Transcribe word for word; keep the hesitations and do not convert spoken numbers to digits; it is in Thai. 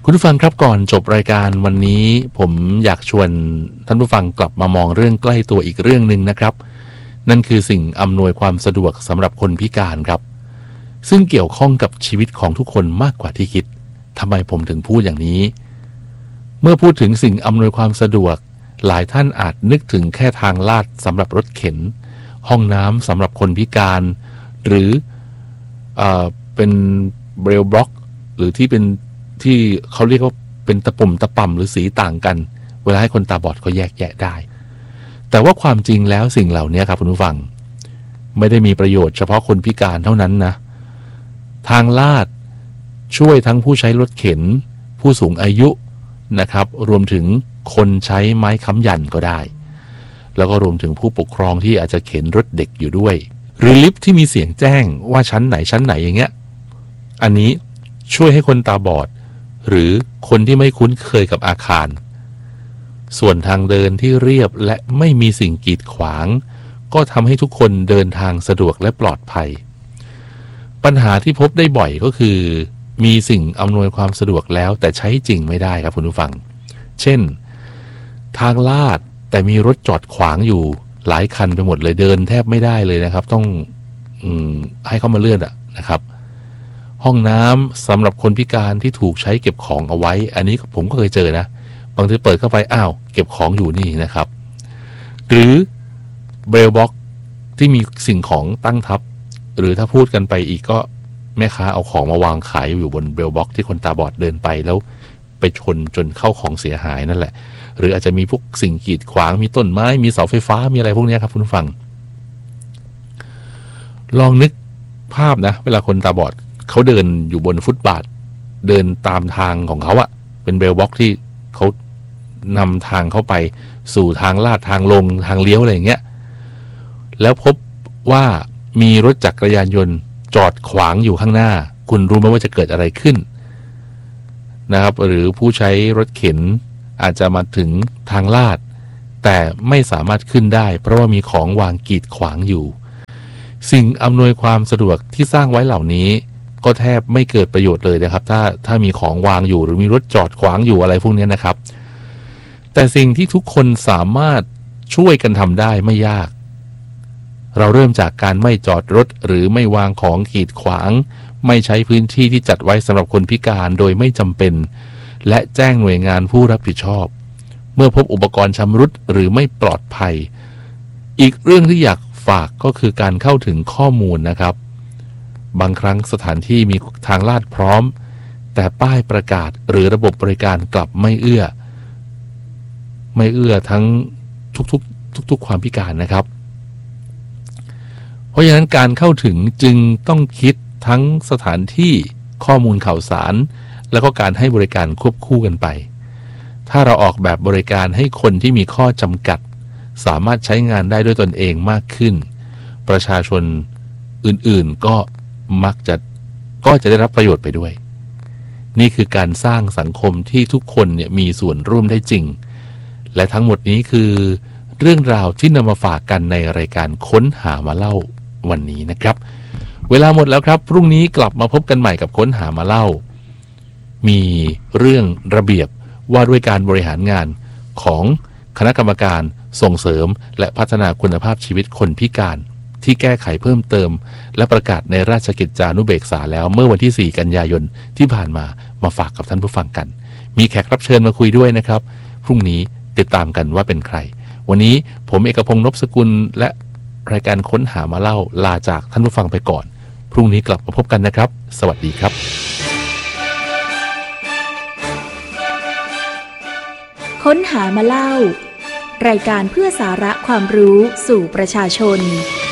คุณผู้ฟังครับก่อนจบรายการวันนี้ผมอยากชวนท่านผู้ฟังกลับมามองเรื่องใกล้ตัวอีกเรื่องหนึ่งนะครับนั่นคือสิ่งอำนวยความสะดวกสำหรับคนพิการครับซึ่งเกี่ยวข้องกับชีวิตของทุกคนมากกว่าที่คิดทำไมผมถึงพูดอย่างนี้เมื่อพูดถึงสิ่งอำนวยความสะดวกหลายท่านอาจนึกถึงแค่ทางลาดสำหรับรถเข็นห้องน้ำสำหรับคนพิการหรือเอ่อเป็นเบรลบล็อกหรือที่เป็นที่เขาเรียกว่าเป็นตะปุ่มตะป่ำหรือสีต่างกันเวลาให้คนตาบอดเขาแยกแยะได้แต่ว่าความจริงแล้วสิ่งเหล่านี้ครับคุณผู้ฟังไม่ได้มีประโยชน์เฉพาะคนพิการเท่านั้นนะทางลาดช่วยทั้งผู้ใช้รถเข็นผู้สูงอายุนะครับรวมถึงคนใช้ไม้ค้ำยันก็ได้แล้วก็รวมถึงผู้ปกครองที่อาจจะเข็นรถเด็กอยู่ด้วยหรือลิฟท์ที่มีเสียงแจ้งว่าชั้นไหนชั้นไหนอย่างเงี้ยอันนี้ช่วยให้คนตาบอดหรือคนที่ไม่คุ้นเคยกับอาคารส่วนทางเดินที่เรียบและไม่มีสิ่งกีดขวางก็ทำให้ทุกคนเดินทางสะดวกและปลอดภัยปัญหาที่พบได้บ่อยก็คือมีสิ่งอำนวยความสะดวกแล้วแต่ใช้จริงไม่ได้ครับคุณผู้ฟังเช่นทางลาดแต่มีรถจอดขวางอยู่หลายคันไปหมดเลยเดินแทบไม่ได้เลยนะครับต้องอืมให้เขามาเลื่อนอะนะครับห้องน้ำสำหรับคนพิการที่ถูกใช้เก็บของเอาไว้อันนี้ผมก็เคยเจอนะบางทีเปิดเข้าไปอ้าวเก็บของอยู่นี่นะครับหรือเบรลบ็อกที่มีสิ่งของตั้งทับหรือถ้าพูดกันไปอีกก็แม่ค้าเอาของมาวางขายอยู่บนเบรลบ็อกที่คนตาบอดเดินไปแล้วไปชนจนเข้าของเสียหายนั่นแหละหรืออาจจะมีพวกสิ่งกีดขวางมีต้นไม้มีเสาไฟฟ้ามีอะไรพวกนี้ครับคุณผู้ฟังลองนึกภาพนะเวลาคนตาบอดเขาเดินอยู่บนฟุตบาทเดินตามทางของเขาอะเป็นเบรลบ็อกที่เขานำทางเข้าไปสู่ทางลาดทางลงทางเลี้ยวอะไรอย่างเงี้ยแล้วพบว่ามีรถจักรยานยนต์จอดขวางอยู่ข้างหน้าคุณรู้ไหมว่าจะเกิดอะไรขึ้นนะครับหรือผู้ใช้รถเข็นอาจจะมาถึงทางลาดแต่ไม่สามารถขึ้นได้เพราะว่ามีของวางกีดขวางอยู่สิ่งอำนวยความสะดวกที่สร้างไว้เหล่านี้ก็แทบไม่เกิดประโยชน์เลยนะครับถ้าถ้ามีของวางอยู่หรือมีรถจอดขวางอยู่อะไรพวกนี้นะครับแต่สิ่งที่ทุกคนสามารถช่วยกันทำได้ไม่ยากเราเริ่มจากการไม่จอดรถหรือไม่วางของกีดขวางไม่ใช้พื้นที่ที่จัดไว้สำหรับคนพิการโดยไม่จำเป็นและแจ้งหน่วยงานผู้รับผิดชอบเมื่อพบอุปกรณ์ชำรุดหรือไม่ปลอดภัยอีกเรื่องที่อยากฝากก็คือการเข้าถึงข้อมูลนะครับบางครั้งสถานที่มีทางลาดพร้อมแต่ป้ายประกาศหรือระบบบริการกลับไม่เอื้อไม่เอื้อทั้งทุกๆทุกๆความพิการนะครับเพราะฉะนั้นการเข้าถึงจึงต้องคิดทั้งสถานที่ข้อมูลข่าวสารแล้วก็การให้บริการควบคู่กันไปถ้าเราออกแบบบริการให้คนที่มีข้อจำกัดสามารถใช้งานได้ด้วยตนเองมากขึ้นประชาชนอื่นๆก็มักจะก็จะได้รับประโยชน์ไปด้วยนี่คือการสร้างสังคมที่ทุกคนเนี่ยมีส่วนร่วมได้จริงและทั้งหมดนี้คือเรื่องราวที่นำมาฝากกันในรายการค้นหามาเล่าวันนี้นะครับเวลาหมดแล้วครับพรุ่งนี้กลับมาพบกันใหม่กับค้นหามาเล่ามีเรื่องระเบียบว่าด้วยการบริหารงานของคณะกรรมการส่งเสริมและพัฒนาคุณภาพชีวิตคนพิการที่แก้ไขเพิ่มเติมและประกาศในราชกิจจานุเบกษาแล้วเมื่อวันที่สี่กันยายนที่ผ่านมามาฝากกับท่านผู้ฟังกันมีแขกรับเชิญมาคุยด้วยนะครับพรุ่งนี้ติดตามกันว่าเป็นใครวันนี้ผมเอกพงษ์นพสกุลและรายการค้นหามาเล่าลาจากท่านผู้ฟังไปก่อนพรุ่งนี้กลับมาพบกันนะครับสวัสดีครับค้นหามาเล่ารายการเพื่อสาระความรู้สู่ประชาชน